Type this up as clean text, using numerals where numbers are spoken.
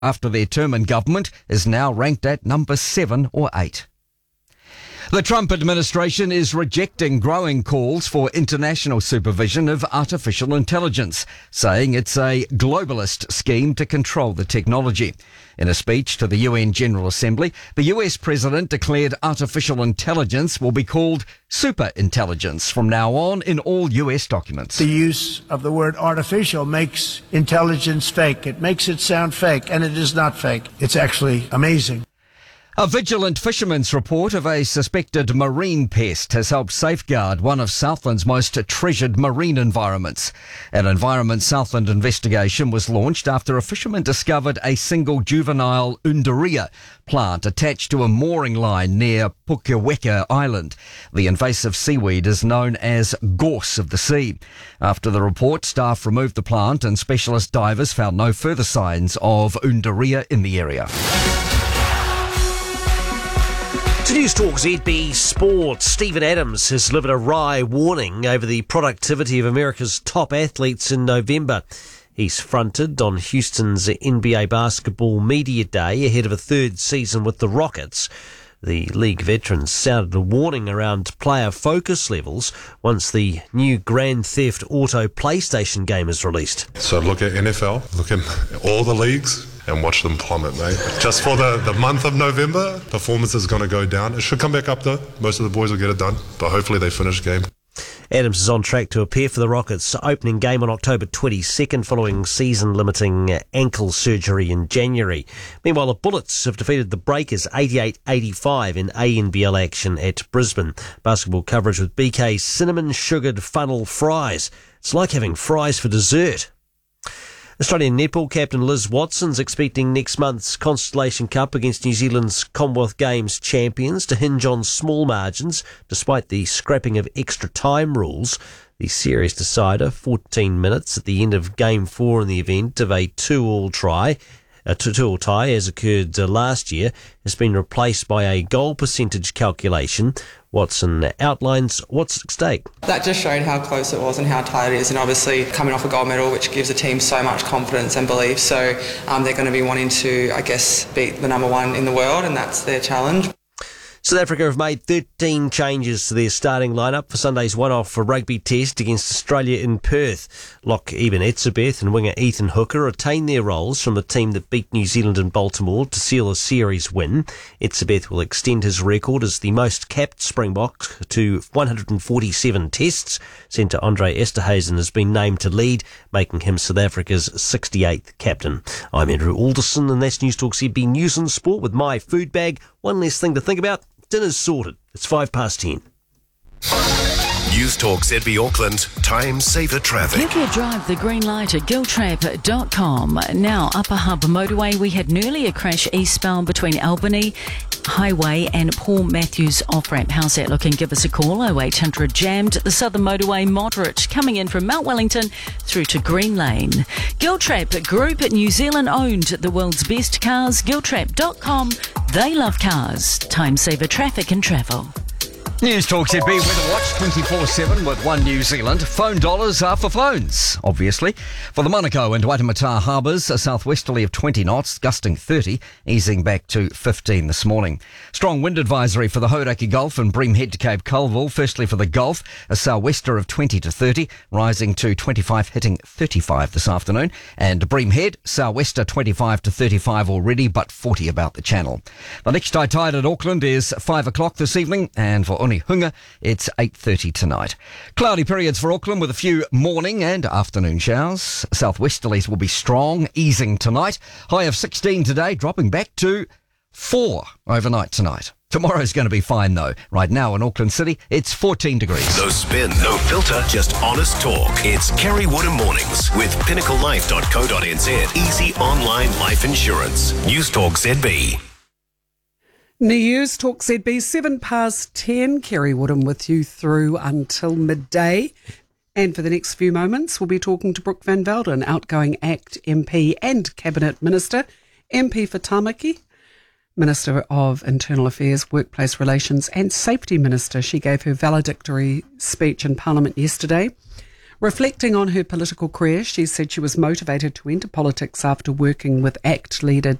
after their term in government is now ranked at number 7 or 8. The Trump administration is rejecting growing calls for international supervision of artificial intelligence, saying it's a globalist scheme to control the technology. In a speech to the UN General Assembly, the US president declared artificial intelligence will be called superintelligence from now on in all US documents. The use of the word artificial makes intelligence fake. It makes it sound fake, and it is not fake. It's actually amazing. A vigilant fisherman's report of a suspected marine pest has helped safeguard one of Southland's most treasured marine environments. An Environment Southland investigation was launched after a fisherman discovered a single juvenile Undaria plant attached to a mooring line near Pukiweka Island. The invasive seaweed is known as gorse of the sea. After the report, staff removed the plant and specialist divers found no further signs of Undaria in the area. To News Talk ZB Sports, Stephen Adams has delivered a wry warning over the productivity of America's top athletes in November. He's fronted on Houston's NBA Basketball Media Day ahead of a third season with the Rockets. The league veteran sounded a warning around player focus levels once the new Grand Theft Auto PlayStation game is released. So look at NFL, look at all the leagues and watch them plummet, mate. Just for the month of November, performance is going to go down. It should come back up though. Most of the boys will get it done, but hopefully they finish the game. Adams is on track to appear for the Rockets' opening game on October 22nd following season-limiting ankle surgery in January. Meanwhile, the Bullets have defeated the Breakers 88-85 in ANBL action at Brisbane. Basketball coverage with BK's cinnamon-sugared funnel fries. It's like having fries for dessert. Australian netball captain Liz Watson's expecting next month's Constellation Cup against New Zealand's Commonwealth Games champions to hinge on small margins, despite the scrapping of extra time rules. The series decider, 14 minutes at the end of Game 4 in the event of a 2-all tie, as occurred last year, has been replaced by a goal percentage calculation. Watson outlines what's at stake. That just showed how close it was and how tight it is, and obviously coming off a gold medal, which gives the team so much confidence and belief. So they're going to be wanting to, I guess, beat the number one in the world, and that's their challenge. South Africa have made 13 changes to their starting lineup for Sunday's one-off rugby test against Australia in Perth. Lock Eben Etzebeth and winger Ethan Hooker retain their roles from the team that beat New Zealand in Baltimore to seal a series win. Etzebeth will extend his record as the most capped Springbok to 147 tests. Centre Andre Esterhuizen has been named to lead, making him South Africa's 68th captain. I'm Andrew Alderson, and that's News Talk ZB News and Sport with my food bag. One less thing to think about. Dinner's sorted. It's 10:05. News Talk ZB Auckland. Time saver traffic. You can drive the green light at giltrap.com. Now, Upper Hub Motorway, we had nearly a crash eastbound between Albany Highway and Paul Matthews off-ramp. How's that looking? Give us a call. 0800 jammed. The Southern Motorway moderate coming in from Mount Wellington through to Green Lane. Giltrap Group, New Zealand owned, the world's best cars. Giltrap.com. They love cars. Time saver traffic and travel. News Talk ZB Weather Watch 24/7 with One New Zealand. Phone dollars are for phones, obviously. For the Manukau and Waitemata harbours, a southwesterly of 20 knots, gusting 30, easing back to 15 this morning. Strong wind advisory for the Hauraki Gulf and Bream Head to Cape Colville. Firstly for the Gulf, a sou'wester of 20 to 30, rising to 25, hitting 35 this afternoon. And Bream Head, sou'wester 25 to 35 already, but 40 about the channel. The next high tide at Auckland is 5 o'clock this evening, and for Hunga, it's 8:30 tonight. Cloudy periods for Auckland with a few morning and afternoon showers. Southwesterlies will be strong, easing tonight. High of 16 today, dropping back to 4 overnight tonight. Tomorrow's going to be fine though. Right now in Auckland City, it's 14 degrees. No spin, no filter, just honest talk. It's Kerry Woodham Mornings with pinnaclelife.co.nz. Easy online life insurance. News Talk ZB. News Talk ZB, 10:07. Kerry Woodham with you through until midday. And for the next few moments, we'll be talking to Brooke Van Velden, outgoing ACT MP and Cabinet Minister, MP for Tamaki, Minister of Internal Affairs, Workplace Relations and Safety Minister. She gave her valedictory speech in Parliament yesterday. Reflecting on her political career, she said she was motivated to enter politics after working with ACT leader